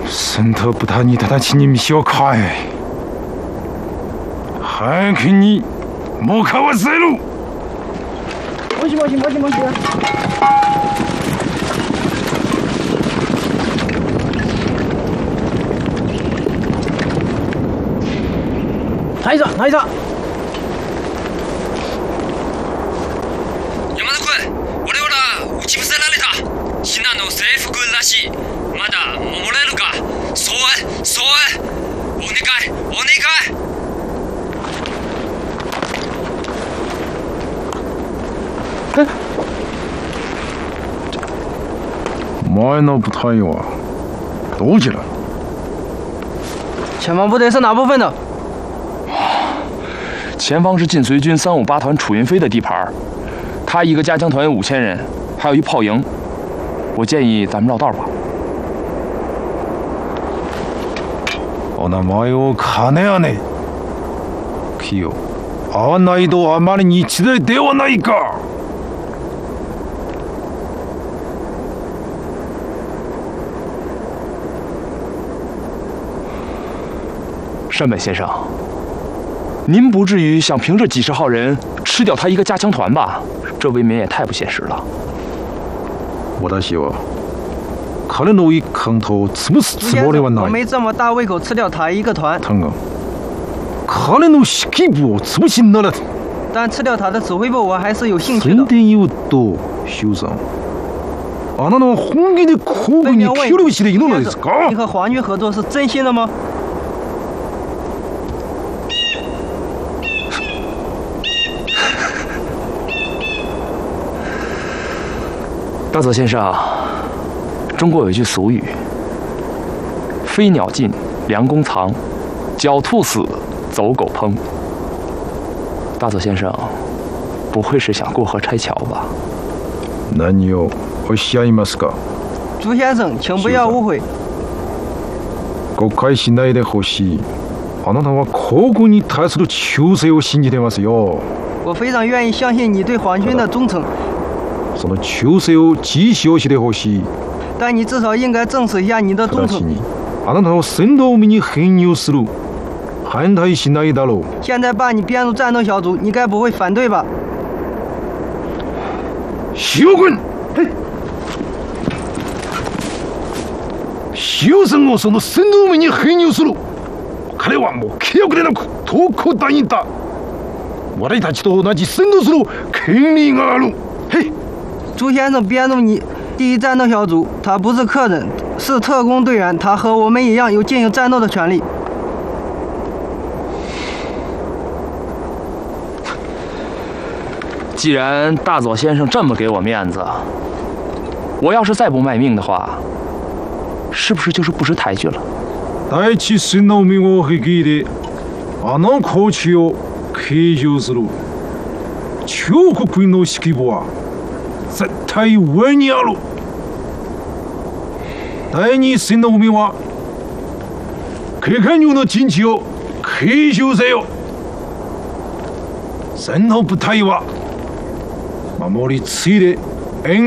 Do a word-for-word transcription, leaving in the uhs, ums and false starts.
神头不他你他他请你们小开，还给你莫看我塞路。 没事没事没事没事。抬一下抬一下。 山田君、俺ら撃ち伏せられた。シナの制服らしい。まだ守れるか。そうそうお願いお願い。 哎，前の部隊はどちら？ 前方部队是哪部分的？ 前方是晋绥军三五八团楚云飞的地盘，他一个加强团有五千人，还有一炮营。我建议咱们绕道吧。 お名前を金やね。キヨ、あないとあまりに一大ではないか。 山本先生，您不至于想凭这几十号人吃掉他一个加强团吧？这未免也太不现实了。 私は彼の一坑と潰すつもりはない。 我没这么大胃口吃掉他一个团。 だが、彼の指揮部を潰しにならず。 但吃掉他的指揮部，我还是有兴趣的。 それで言うと、修さん、あなたは本気で皇軍に協力しているのですか？ 你和皇军合作是真心的吗？ 大佐先生，中国有句俗语：“飞鸟尽，良弓藏；狡兔死，走狗烹。”大佐先生，不会是想过河拆桥吧？ 何をおっしゃいますか？ 朱先生，请不要误会。 誤解しないでほしい。あなたは皇軍に対する忠誠を信じてますよ。 我非常愿意相信你对皇军的忠诚。 その忠誠を実証してほしい。 但你至少应该证实一下你的忠诚。 あなたを戦闘民に編入する。反対しないだろう。 现在把你编入战斗小组，你该不会反对吧？ 塩君。塩さんをその戦闘民に編入する。彼はもう契約でなく投降団員だ。私たちと同じ戦闘する権利がある。嘿。 朱先生编入你第一战斗小组，他不是客人，是特工队员，他和我们一样有进行战斗的权利。 既然大佐先生这么给我面子，我要是再不卖命的话，是不是就是不识抬举了？ 第一戦の海を率いてあの高地を継承する中国軍の指揮部は絶対上にある。第二戦の海は警官員の陣地を継承せよ。戦の部隊は守り継いで